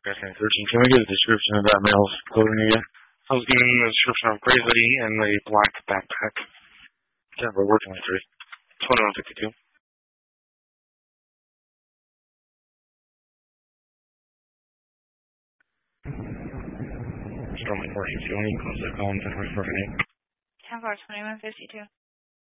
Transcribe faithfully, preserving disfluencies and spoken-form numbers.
thirteen. Can we get a description of that male's clothing again? I was given a description of gray hoodie and a black backpack. Yeah, we're working on three. twenty-one fifty-two. Stormy four eighty-two. Any close that call and ten four eighty. ten four twenty-one fifty-two.